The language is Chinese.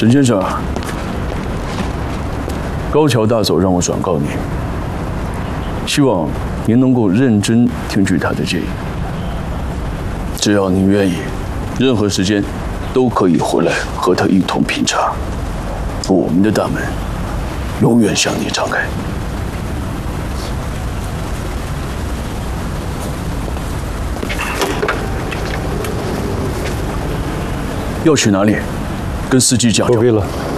沈先生，高桥大佐让我转告您，希望您能够认真听取他的建议。只要您愿意，任何时间都可以回来和他一同品茶。我们的大门永远向你敞开。要去哪里？跟司机讲就。 不必了。